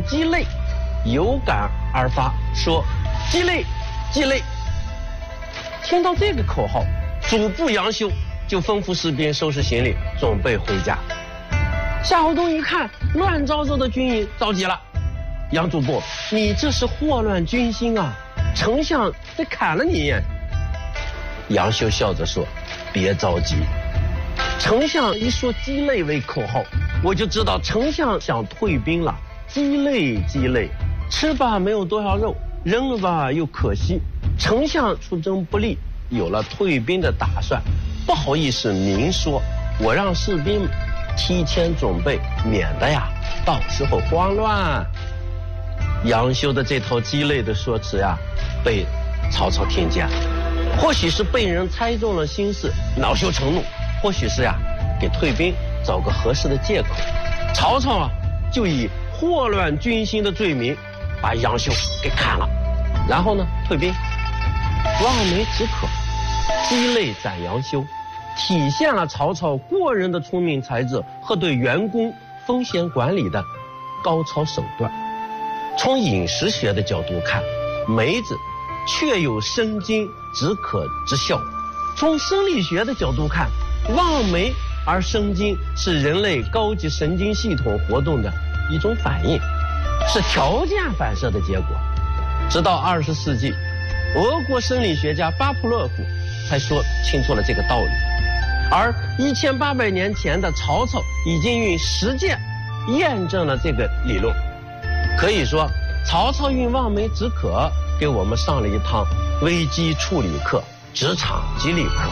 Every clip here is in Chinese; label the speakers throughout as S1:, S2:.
S1: 鸡肋，有感而发，说鸡肋，鸡肋。听到这个口号，主簿杨修就吩咐士兵收拾行李，准备回家。夏侯惇一看乱糟糟的军营，着急了：“杨主簿，你这是祸乱军心啊！丞相得砍了你！”杨修笑着说：“别着急，丞相一说鸡肋为口号，我就知道丞相想退兵了。鸡肋，鸡肋，吃吧没有多少肉，扔了吧又可惜。丞相出征不利，有了退兵的打算，不好意思明说，我让士兵提前准备，免得呀到时候慌乱。”杨修的这套鸡肋的说辞呀，被曹操听见了，或许是被人猜中了心事，恼羞成怒，或许是呀给退兵找个合适的借口。曹操啊就以祸乱军心的罪名把杨修给砍了，然后呢退兵。望梅止渴，鸡肋斩杨修，体现了曹操过人的聪明才智和对员工风险管理的高超手段。从饮食学的角度看，梅子确有生津止渴之效；从生理学的角度看，望梅而生津是人类高级神经系统活动的一种反应，是条件反射的结果。直到20世纪，俄国生理学家巴甫洛夫才说清楚了这个道理，而1800年前的曹操已经用实践验证了这个理论。可以说，曹操用望梅止渴给我们上了一堂危机处理课、职场激励课。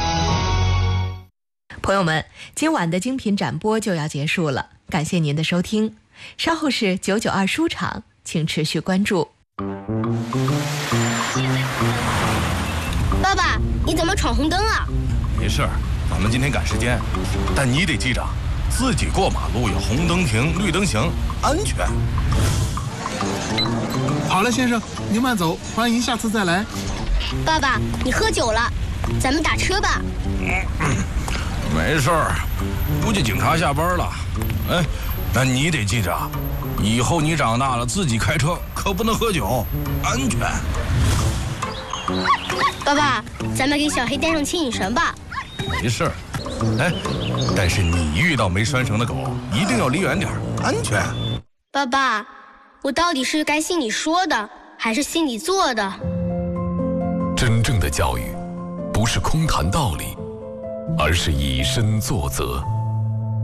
S2: 朋友们，今晚的精品展播就要结束了，感谢您的收听。稍后是992书场，请持续关注。
S3: 爸爸，你怎么闯红灯啊？
S4: 没事，咱们今天赶时间，但你得记着，自己过马路有红灯停，绿灯行，安全。
S5: 好了，先生，您慢走，欢迎下次再来。
S3: 爸爸，你喝酒了，咱们打车吧。
S4: 没事儿，估计警察下班了。哎，但你得记着，以后你长大了自己开车可不能喝酒，安全。
S3: 爸爸，咱们给小黑带上牵引绳吧。
S4: 没事儿，哎，但是你遇到没拴绳的狗，一定要离远点，安全。
S3: 爸爸，我到底是该信你说的，还是信你做的？
S6: 真正的教育，不是空谈道理，而是以身作则。